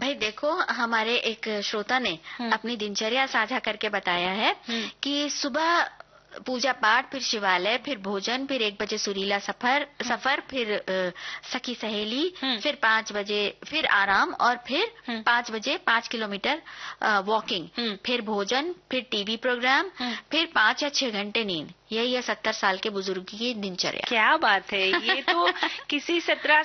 भाई देखो, हमारे एक श्रोता ने अपनी दिनचर्या साझा करके बताया है कि सुबह पूजा पाठ, फिर शिवालय, फिर भोजन, फिर 1 बजे सुरीला सफर, फिर सखी सहेली, फिर 5 बजे फिर आराम, और फिर 5 बजे 5 किलोमीटर वॉकिंग, फिर भोजन, फिर टीवी प्रोग्राम, फिर 5 या 6 घंटे नींद। यही है 70 साल के बुजुर्ग की दिनचर्या। क्या बात है! ये तो किसी 17